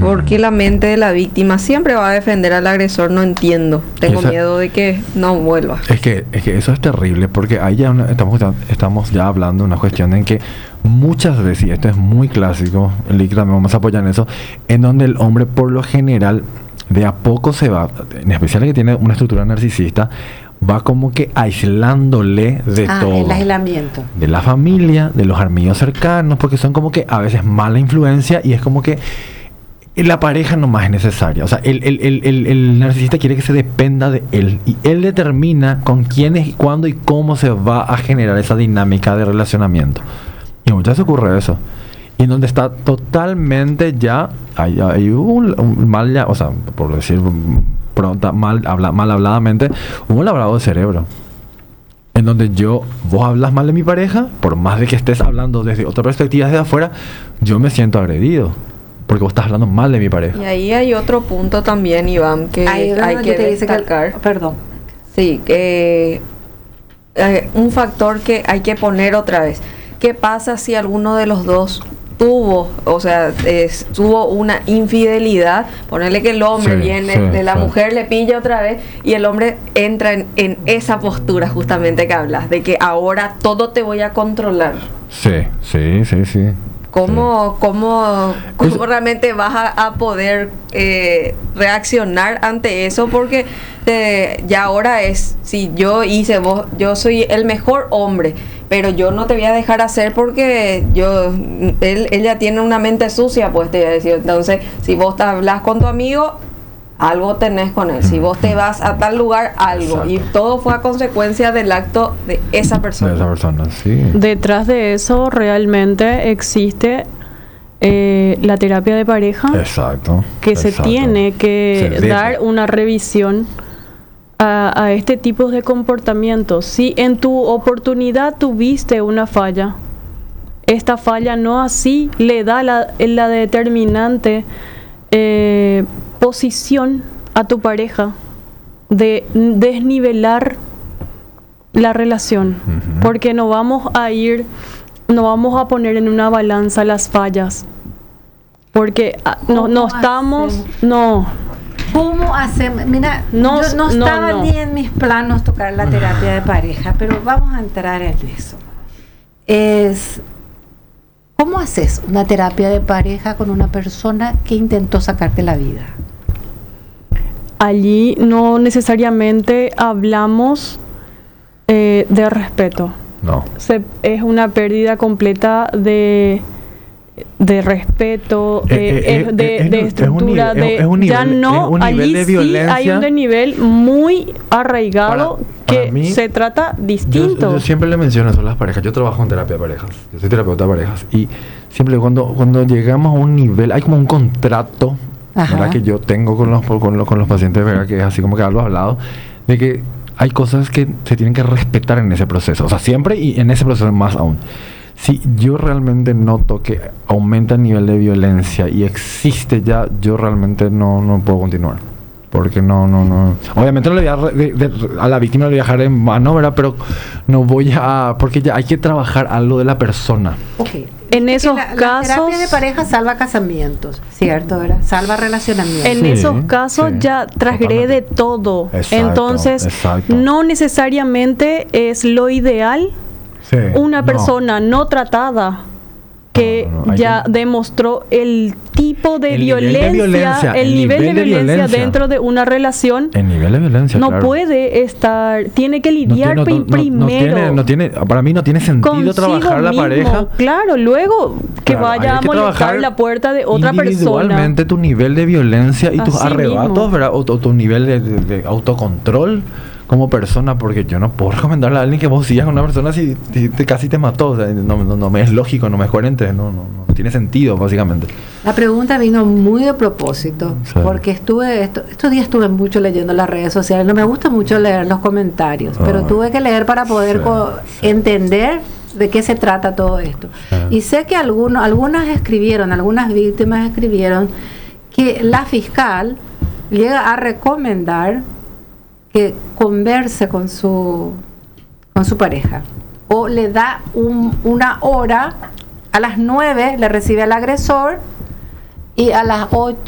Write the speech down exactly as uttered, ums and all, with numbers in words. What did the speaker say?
¿Por qué la mente de la víctima siempre va a defender al agresor? No entiendo. Tengo Esa, miedo de que no vuelva. Es que, es que eso es terrible, porque ahí ya una, estamos, estamos ya hablando de una cuestión en que muchas veces, y esto es muy clásico, el Lick también vamos a apoyar en eso, en donde el hombre por lo general de a poco se va, en especial el que tiene una estructura narcisista, va como que aislándole de ah, todo. El aislamiento. De la familia, de los amigos cercanos, porque son como que a veces mala influencia y es como que la pareja nomás es necesaria. O sea, el, el, el, el, el narcisista quiere que se dependa de él y él determina con quiénes, cuándo y cómo se va a generar esa dinámica de relacionamiento. Y muchas veces ocurre eso. Y en donde está totalmente ya, hay, hay un, un mal, ya, o sea, por decir pronta, mal, habla, mal habladamente, un lavado de cerebro. En donde yo, vos hablas mal de mi pareja, por más de que estés hablando desde otra perspectiva, desde afuera, yo me siento agredido. Porque vos estás hablando mal de mi pareja. Y ahí hay otro punto también, Iván, que Ahí, hay no, que te dice destacar. que, perdón. Sí, que eh, un factor que hay que poner otra vez. ¿Qué pasa si alguno de los dos tuvo, o sea, es, tuvo una infidelidad? Ponerle que el hombre sí, viene, sí, de la sí. mujer le pilla otra vez y el hombre entra en, en esa postura justamente que hablas, de que ahora todo te voy a controlar. Sí, sí, sí, sí. ¿Cómo, sí. cómo, cómo Es, realmente vas a, a poder eh, reaccionar ante eso? Porque te, ya ahora es, si yo hice, vos, yo soy el mejor hombre, pero yo no te voy a dejar hacer porque yo, él, ella tiene una mente sucia, pues te voy a decir. Entonces, si vos te hablas con tu amigo, algo tenés con él. Si vos te vas a tal lugar, algo. Exacto. Y todo fue a consecuencia del acto de esa persona. De esa persona, sí. Detrás de eso realmente existe eh, la terapia de pareja. Exacto. Que exacto. se tiene que se dar debe. una revisión a, a este tipo de comportamientos. Si en tu oportunidad tuviste una falla, esta falla no así le da la, la determinante eh, posición a tu pareja de desnivelar la relación, Uh-huh. porque no vamos a ir, no vamos a poner en una balanza las fallas, porque ah, no, no estamos, hacemos? no, ¿Cómo hacemos? Mira, No, yo no no, estaba no. ni en mis planos tocar la terapia de pareja, pero vamos a entrar en eso. Es, ¿cómo haces una terapia de pareja con una persona que intentó sacarte la vida? allí no necesariamente hablamos eh, de respeto. No. Se, es una pérdida completa de de respeto, Eh, eh, eh, es de, eh, de es un estructura, nivel- de es un ya nivel- no, es un nivel allí de sí violencia. hay un nivel muy arraigado Para- que para mí, se trata Yo, distinto. yo siempre le menciono eso a las parejas. Yo trabajo en terapia de parejas. Yo soy terapeuta de parejas. Y siempre cuando, cuando llegamos a un nivel, hay como un contrato, ¿verdad?, que yo tengo con los, con los, con los pacientes, ¿verdad?, que es así como que algo hablado, de que hay cosas que se tienen que respetar en ese proceso. O sea, siempre y en ese proceso más aún. Si yo realmente noto que aumenta el nivel de violencia y existe ya, yo realmente no, no puedo continuar. Porque no, no, no. Obviamente no le voy a, re- de- de- a la víctima le voy a dejar en mano, ¿verdad? Pero no voy a... Porque ya hay que trabajar algo de la persona. Ok. En Dice esos que la, casos- la terapia de pareja salva casamientos, ¿cierto? ¿Verdad? Salva relacionamientos. En Sí, esos casos sí, ya transgrede totalmente. todo. Exacto, Entonces, exacto. no necesariamente es lo ideal Sí, una no. persona no tratada que No, no, no, hay ya que- demostró el tipo de, El nivel de violencia, violencia, el nivel de violencia dentro de una relación, El nivel de violencia, no claro. puede estar, tiene que No lidiar tiene- no- pri- no- no primero tiene, no tiene, para mí no tiene sentido consigo trabajar la mismo. pareja. Claro, luego que Claro, vaya hay a que molestar trabajar la puerta de otra persona. individualmente tu nivel de violencia y tus Así arrebatos, mismo. ¿verdad? O, tu- tu nivel de, de- de autocontrol como persona, porque yo no puedo recomendarle a alguien que vos sigas con una persona si, si te, casi te mató. O sea, no, no, no me es lógico, no me es coherente, no, no, no tiene sentido, básicamente. La pregunta vino muy de propósito, Sí. porque estuve esto- estos días estuve mucho leyendo las redes sociales. No me gusta mucho leer los comentarios, Ah, pero tuve que leer para poder sí, co- sí. entender de qué se trata todo esto. Ah. Y sé que algunos, algunas escribieron, algunas víctimas escribieron que la fiscal llega a recomendar que converse con su con su pareja, o le da un- una hora. A las nueve le recibe al agresor y a las ocho,